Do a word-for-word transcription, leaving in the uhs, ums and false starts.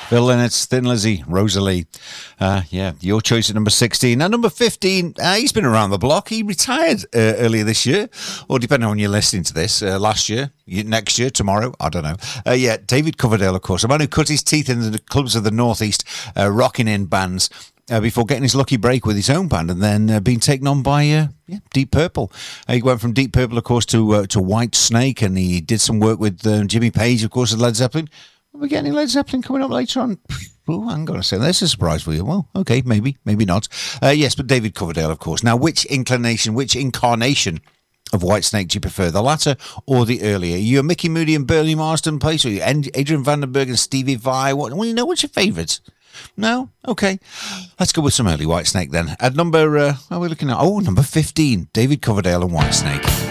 Phil Lynott, Thin Lizzy, Rosalie. Uh, yeah, your choice at number sixteen. Now, number fifteen, uh, he's been around the block. He retired uh, earlier this year, or depending on when you're listening to this, uh, last year, next year, tomorrow, I don't know. Uh, yeah, David Coverdale, of course, a man who cut his teeth in the clubs of the Northeast, uh, rocking in bands. Uh, before getting his lucky break with his own band and then uh, being taken on by uh, yeah, Deep Purple. Uh, he went from Deep Purple, of course, to uh, to White Snake, and he did some work with uh, Jimmy Page, of course, with Led Zeppelin. Are we getting Led Zeppelin coming up later on? Oh, I'm going to say that's a surprise for you. Well, okay, maybe, maybe not. Uh, yes, but David Coverdale, of course. Now, which inclination, which incarnation of Whitesnake do you prefer, the latter or the earlier? Are you a Mickey Moody and Burley Marsden place, or are you Adrian Vandenberg and Stevie Vai? What, well, you know, what's your favourites? No? Okay. Let's go with some early Whitesnake then. At number, uh, what are we looking at? Oh, number fifteen, David Coverdale and Whitesnake.